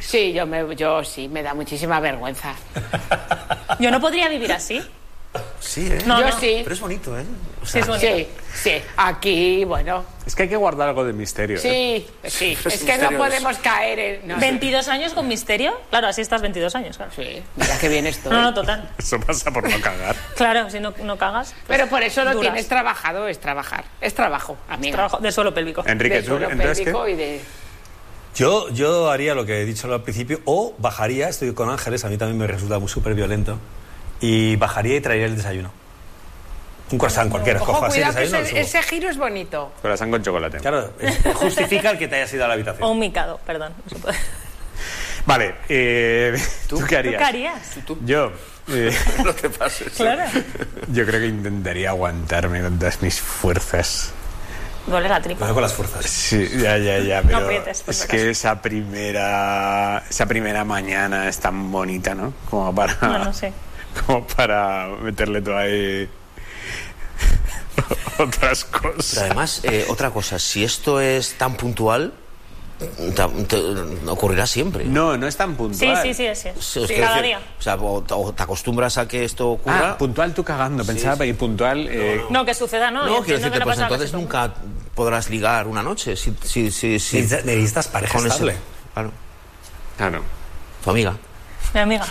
Sí, yo sí, me da muchísima vergüenza. Yo no podría vivir así. Sí, ¿eh? No, Yo no. sí. Pero es bonito, ¿eh? O Sí, sea, es bonito. Sí, aquí, bueno. Es que hay que guardar algo de misterio. Sí, Es es que no misterioso. podemos caer en... No, 22 años con misterio. Claro, así estás 22 años, claro. sí, mira que bien estoy. No, total. Eso pasa por no cagar. Claro, si no cagas. pues Pero por eso lo duras. tienes trabajado, es trabajar. Es trabajo, amiga. Trabajo de suelo pélvico. Enrique, De ¿tú suelo entonces qué? pélvico y de... Yo haría lo que he dicho al principio, o bajaría, estoy con Ángeles, a mí también me resulta muy súper violento, y bajaría y traería el desayuno. Un croissant cualquiera, Ojo, cojo así el cuidado, que desayuno. lo subo. ese giro es bonito. Corazón con chocolate. Claro, justifica el que te hayas ido a la habitación. O un micado, perdón. No se puede. Vale, ¿tú qué ¿Tú harías? qué harías? Yo, lo que pasa es... Claro. yo creo que intentaría aguantarme con todas mis fuerzas. Duele la tripa. Cuidado con las fuerzas. Sí, ya, pero aprietes, por es si que acaso. esa primera mañana es tan bonita, ¿no? Como para... No sé. Como para meterle todo ahí otras cosas. Pero además, otra cosa, si esto es tan puntual, ocurrirá siempre. No es tan Sí, puntual. sí. Sí, os quiero Cada decir, día. O sea, o te acostumbras a que esto ocurra... Puntual tú cagando. Pensaba que puntual... No, que suceda, ¿no? No, Yo quiero entiendo decirte, que pues pasa entonces casi todo. nunca podrás ligar una noche. Si Necesitas pareja con ese- estable. Claro, Claro. tu amiga. Mi amiga.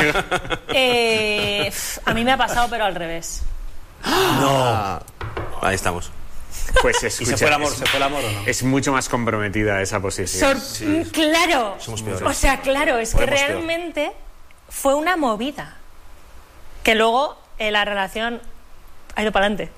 A mí me ha pasado, pero al revés. No. Ahí estamos. Pues ¿Y escucha, se fue el amor o no? es mucho más comprometida esa posición. Claro. Somos peores. O sea, claro, es que Podemos peor. realmente fue una movida. Que luego la relación ha ido para adelante.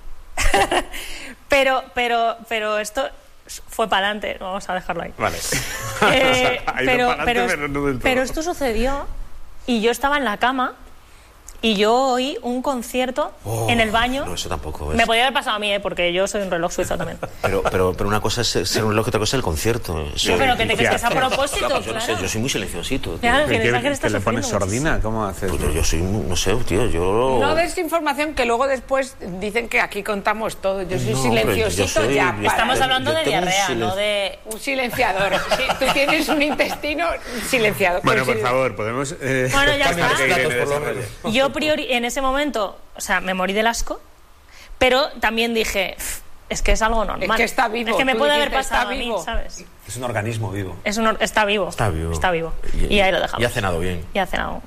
pero esto fue para adelante. Vamos a dejarlo ahí. Vale. Ha ido pa'lante, pero no del todo. pero esto sucedió y yo estaba en la cama y yo oí un concierto en el baño. No, eso tampoco es. Me podría haber pasado a mí, porque yo soy un reloj suizo también. Pero una cosa es ser un reloj y otra cosa es el concierto. Eso- No, pero que te crees que es a Claro, propósito, pues yo no sé, claro. yo soy muy silenciosito. tío. Ya, que ¿Qué, Ángel está que le pones sufriendo sordina? ¿Cómo haces? Pues yo soy, no sé, tío, yo... No des información que luego después dicen que aquí contamos todo. Yo soy No, hombre, silenciosito yo soy- ya. yo- para- Estamos hablando Yo de tengo un diarrea, no silencio. de... Un silenciador. Sí, tú tienes un intestino silenciado. Bueno, Pues por favor, podemos... Bueno, ya cambiar está. que Irene Platos, por lo desarrolle. menos. Yo en ese momento, o sea, me morí del asco, pero también dije, es que es algo normal. Es que está vivo, Es que me tú puede haber dijiste, pasado está a mí, vivo. ¿sabes? Es un organismo vivo. Está vivo. Está vivo. Está vivo. Y ahí lo dejamos. Y ha cenado bien. Y ha cenado.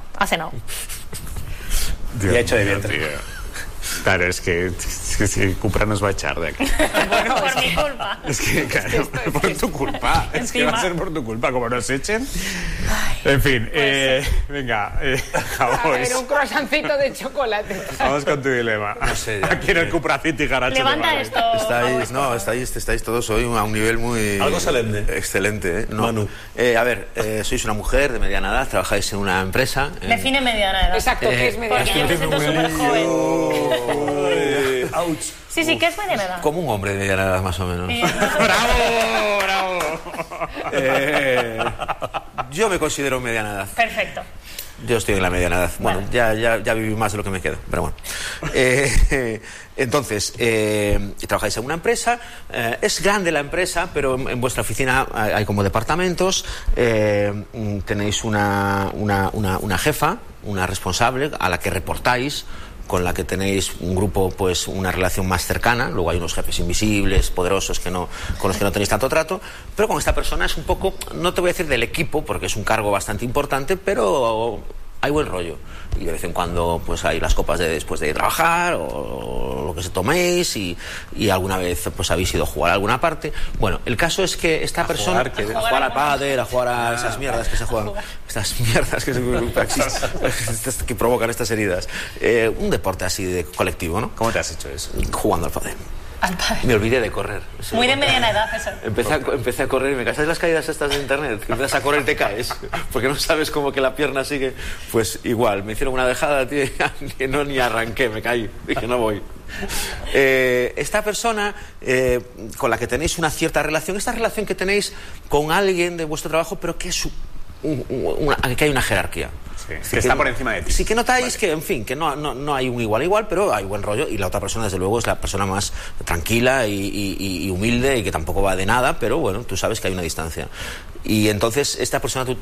Dios Y ha hecho de mío, vientre. tío. Claro, es que Cupra nos va a echar de aquí. Por mi culpa. Es que, claro, por tu culpa. Es que va a Encima. ser por tu culpa, como nos echen. En fin, venga, A ver, Javois, un croissancito de chocolate. vamos con tu dilema. sé, ya. Aquí en el Cupra City Garacho. Levanta te vale. esto. Estáis todos hoy a un nivel muy... Algo solemne. Excelente, ¿eh? No. Manu. A ver, sois una mujer de mediana edad, trabajáis en una empresa... Define mediana edad. Exacto, que es Porque mediano. yo me siento súper joven. Ouch. Sí, ¿qué es mediana edad? Como un hombre de mediana edad, más o menos. ¡Bravo! Yo me considero mediana edad. Perfecto. Yo estoy en la mediana edad. Bueno, Vale. ya viví más de lo que me queda, pero bueno. Entonces, trabajáis en una empresa, es grande la empresa, pero en vuestra oficina hay como departamentos, tenéis una jefa, una responsable a la que reportáis, con la que tenéis un grupo, pues una relación más cercana. Luego hay unos jefes invisibles, poderosos, con los que no tenéis tanto trato, pero con esta persona es un poco, no te voy a decir del equipo, porque es un cargo bastante importante, pero hay buen rollo. Y de vez en cuando pues hay las copas después de trabajar, o lo que se toméis, y alguna vez pues habéis ido a jugar a alguna parte. Bueno, el caso es que esta persona... jugar, a jugar al pádel, a jugar a esas mierdas que se juegan. Estas mierdas que provocan estas heridas. Un deporte así de colectivo, ¿no? ¿Cómo te has hecho eso? Jugando al pádel. Al padre. Me olvidé de correr. Muy de mediana edad, eso. Empecé a correr y me caes las caídas estas de internet, que empiezas a correr y te caes, porque no sabes cómo que la pierna sigue. Pues igual, me hicieron una dejada, tío, que no ni arranqué, me caí, dije no voy. Esta persona con la que tenéis una cierta relación, esta relación que tenéis con alguien de vuestro trabajo, pero que es que hay una jerarquía. Sí, Es que está por encima de ti. Sí, que notáis que, en fin, que no hay un igual, pero hay buen rollo, y la otra persona, desde luego, es la persona más tranquila y humilde, y que tampoco va de nada, pero bueno, tú sabes que hay una distancia. Y entonces esta persona